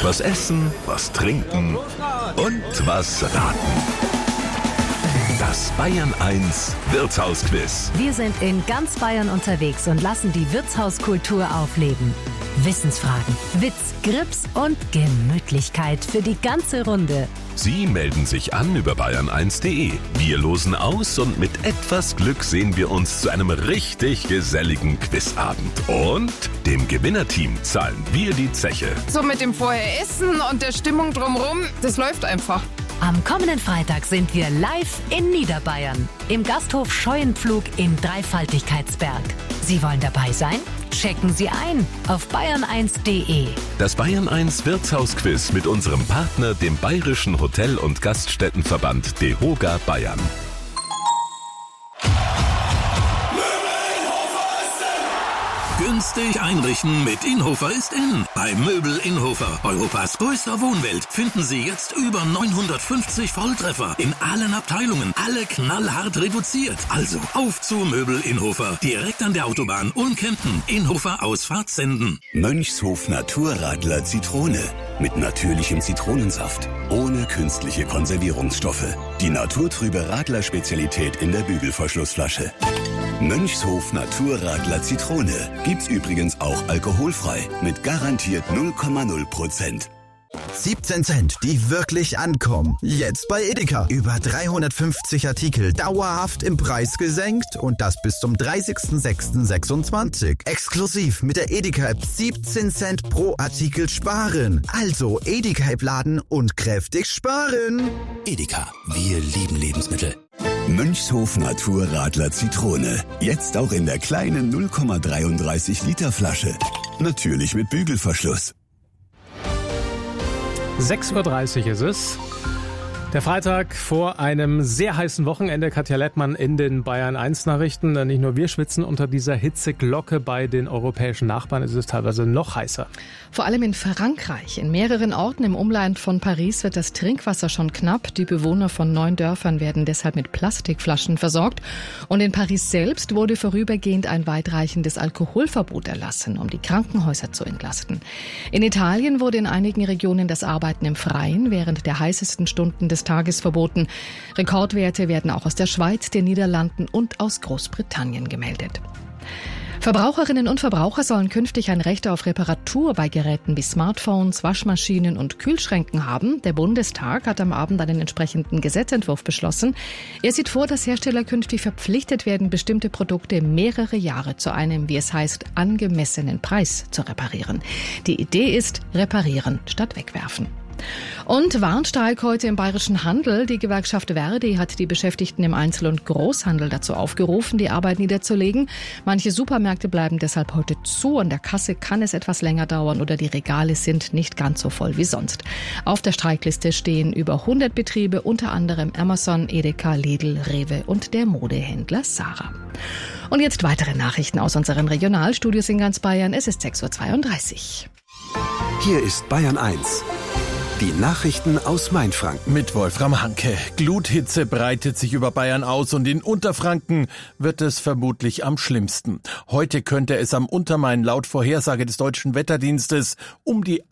Was essen, was trinken und was raten. Das Bayern 1 Wirtshausquiz. Wir sind in ganz Bayern unterwegs und lassen die Wirtshauskultur aufleben. Wissensfragen, Witz, Grips und Gemütlichkeit für die ganze Runde. Sie melden sich an über bayern1.de. Wir losen aus und mit etwas Glück sehen wir uns zu einem richtig geselligen Quizabend. Und dem Gewinnerteam zahlen wir die Zeche. So mit dem Vorher-Essen und der Stimmung drumherum, das läuft einfach. Am kommenden Freitag sind wir live in Niederbayern im Gasthof Scheuenpflug in Dreifaltigkeitsberg. Sie wollen dabei sein? Checken Sie ein auf bayern1.de. Das Bayern 1 Wirtshausquiz mit unserem Partner, dem Bayerischen Hotel- und Gaststättenverband DEHOGA Bayern. Günstig einrichten mit Inhofer ist in. Bei Möbel Inhofer, Europas größter Wohnwelt, finden Sie jetzt über 950 Volltreffer in allen Abteilungen. Alle knallhart reduziert. Also auf zu Möbel Inhofer. Direkt an der Autobahn Ulm-Kempten. Inhofer Ausfahrt Senden. Mönchshof Naturradler Zitrone. Mit natürlichem Zitronensaft. Ohne künstliche Konservierungsstoffe. Die naturtrübe Radler-Spezialität in der Bügelverschlussflasche. Mönchshof Naturradler Zitrone gibt's übrigens auch alkoholfrei mit garantiert 0,0%. 17 Cent, die wirklich ankommen. Jetzt bei Edeka. Über 350 Artikel dauerhaft im Preis gesenkt und das bis zum 30.06.26. Exklusiv mit der Edeka-App 17 Cent pro Artikel sparen. Also Edeka-App laden und kräftig sparen. Edeka, wir lieben Lebensmittel. Mönchshof Naturradler Zitrone. Jetzt auch in der kleinen 0,33 Liter Flasche. Natürlich mit Bügelverschluss. 6:30 Uhr ist es. Der Freitag vor einem sehr heißen Wochenende. Katja Lettmann in den Bayern 1 Nachrichten. Nicht nur wir schwitzen unter dieser Hitzeglocke. Bei den europäischen Nachbarn ist es teilweise noch heißer. Vor allem in Frankreich. In mehreren Orten im Umland von Paris wird das Trinkwasser schon knapp. Die Bewohner von 9 Dörfern werden deshalb mit Plastikflaschen versorgt. Und in Paris selbst wurde vorübergehend ein weitreichendes Alkoholverbot erlassen, um die Krankenhäuser zu entlasten. In Italien wurde in einigen Regionen das Arbeiten im Freien während der heißesten Stunden des Tages verboten. Rekordwerte werden auch aus der Schweiz, den Niederlanden und aus Großbritannien gemeldet. Verbraucherinnen und Verbraucher sollen künftig ein Recht auf Reparatur bei Geräten wie Smartphones, Waschmaschinen und Kühlschränken haben. Der Bundestag hat am Abend einen entsprechenden Gesetzentwurf beschlossen. Er sieht vor, dass Hersteller künftig verpflichtet werden, bestimmte Produkte mehrere Jahre zu einem, wie es heißt, angemessenen Preis zu reparieren. Die Idee ist, reparieren statt wegwerfen. Und Warnstreik heute im bayerischen Handel. Die Gewerkschaft Verdi hat die Beschäftigten im Einzel- und Großhandel dazu aufgerufen, die Arbeit niederzulegen. Manche Supermärkte bleiben deshalb heute zu. An der Kasse kann es etwas länger dauern oder die Regale sind nicht ganz so voll wie sonst. Auf der Streikliste stehen über 100 Betriebe, unter anderem Amazon, Edeka, Lidl, Rewe und der Modehändler Zara. Und jetzt weitere Nachrichten aus unseren Regionalstudios in ganz Bayern. Es ist 6:32 Uhr. Hier ist Bayern 1. Die Nachrichten aus Mainfranken. Mit Wolfram Hanke. Gluthitze breitet sich über Bayern aus und in Unterfranken wird es vermutlich am schlimmsten. Heute könnte es am Untermain laut Vorhersage des Deutschen Wetterdienstes um die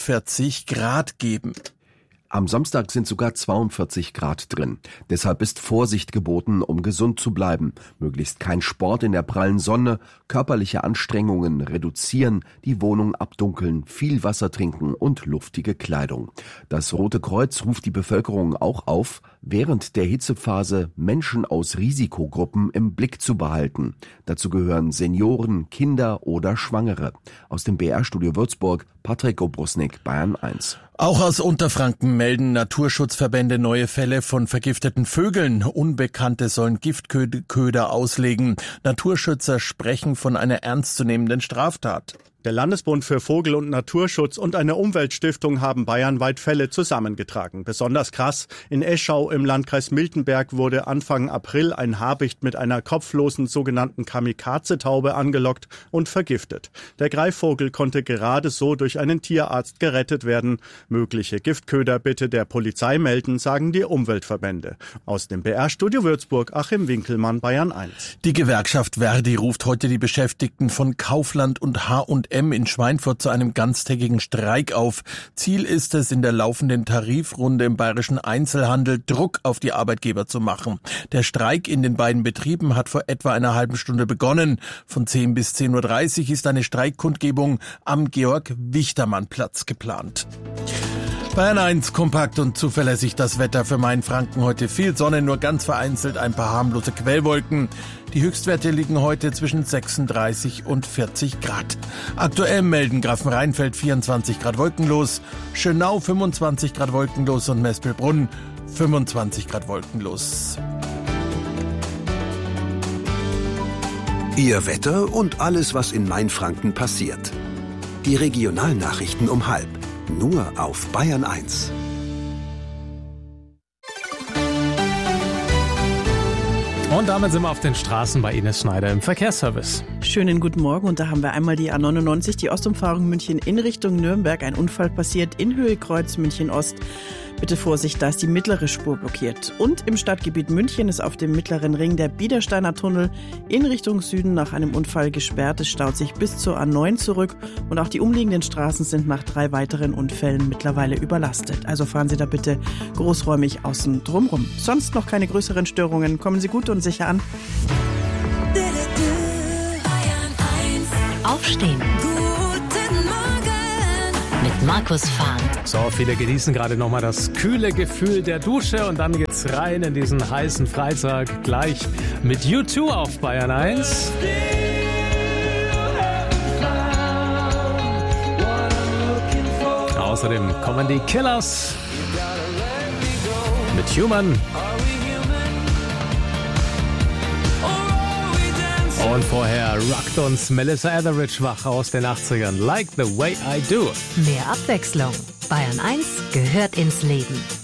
41 Grad geben. Am Samstag sind sogar 42 Grad drin. Deshalb ist Vorsicht geboten, um gesund zu bleiben. Möglichst kein Sport in der prallen Sonne, körperliche Anstrengungen reduzieren, die Wohnung abdunkeln, viel Wasser trinken und luftige Kleidung. Das Rote Kreuz ruft die Bevölkerung auch auf, während der Hitzephase Menschen aus Risikogruppen im Blick zu behalten. Dazu gehören Senioren, Kinder oder Schwangere. Aus dem BR-Studio Würzburg, Patrick Obrusnik, Bayern 1. Auch aus Unterfranken melden Naturschutzverbände neue Fälle von vergifteten Vögeln. Unbekannte sollen Giftköder auslegen. Naturschützer sprechen von einer ernstzunehmenden Straftat. Der Landesbund für Vogel- und Naturschutz und eine Umweltstiftung haben bayernweit Fälle zusammengetragen. Besonders krass, in Eschau im Landkreis Miltenberg wurde Anfang April ein Habicht mit einer kopflosen sogenannten Kamikaze-Taube angelockt und vergiftet. Der Greifvogel konnte gerade so durch einen Tierarzt gerettet werden. Mögliche Giftköder bitte der Polizei melden, sagen die Umweltverbände. Aus dem BR-Studio Würzburg, Achim Winkelmann, Bayern 1. Die Gewerkschaft Verdi ruft heute die Beschäftigten von Kaufland und H&M H&M in Schweinfurt zu einem ganztägigen Streik auf. Ziel ist es, in der laufenden Tarifrunde im bayerischen Einzelhandel Druck auf die Arbeitgeber zu machen. Der Streik in den beiden Betrieben hat vor etwa einer halben Stunde begonnen. Von 10 bis 10.30 Uhr ist eine Streikkundgebung am Georg-Wichtermann-Platz geplant. Bayern 1, kompakt und zuverlässig das Wetter für Mainfranken. Heute viel Sonne, nur ganz vereinzelt ein paar harmlose Quellwolken. Die Höchstwerte liegen heute zwischen 36 und 40 Grad. Aktuell melden Grafenrheinfeld 24 Grad wolkenlos, Schönau 25 Grad wolkenlos und Mespelbrunn 25 Grad wolkenlos. Ihr Wetter und alles, was in Mainfranken passiert. Die Regionalnachrichten um 12:30. Nur auf Bayern 1. Und damit sind wir auf den Straßen bei Ines Schneider im Verkehrsservice. Schönen guten Morgen und da haben wir einmal die A99, die Ostumfahrung München in Richtung Nürnberg. Ein Unfall passiert in Höhe Kreuz München Ost. Bitte Vorsicht, da ist die mittlere Spur blockiert. Und im Stadtgebiet München ist auf dem mittleren Ring der Biedersteiner Tunnel in Richtung Süden nach einem Unfall gesperrt. Es staut sich bis zur A9 zurück und auch die umliegenden Straßen sind nach 3 weiteren Unfällen mittlerweile überlastet. Also fahren Sie da bitte großräumig außen drumrum. Sonst noch keine größeren Störungen. Kommen Sie gut und sicher an. Aufstehen. Mit Markus Fahn. So, viele genießen gerade nochmal das kühle Gefühl der Dusche und dann geht's rein in diesen heißen Freitag. Gleich mit U2 auf Bayern 1. Außerdem kommen die Killers mit Human. Und vorher rockt uns Melissa Etheridge wach aus den 80ern. Like the way I do. Mehr Abwechslung. Bayern 1 gehört ins Leben.